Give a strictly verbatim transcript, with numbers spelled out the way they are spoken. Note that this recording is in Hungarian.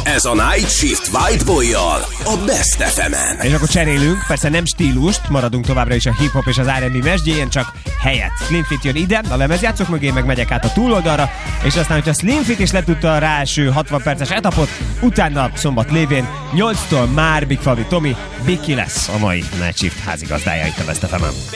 Ez a Night Shift White Boy-jal a Best ef emen. És akkor cserélünk, persze nem stílust, maradunk továbbra is a hip-hop és az er and bé mesdjén, csak helyet. Slim Fit jön ide, a lemezjátszók mögé, meg megyek át a túloldalra, és aztán, hogyha Slim Fit is letudta a ráeső hatvan perces etapot, utána szombat lévén nyolctól már Big Fabi Tomi, Biki lesz a mai Night Shift házigazdája itt a Best ef emen.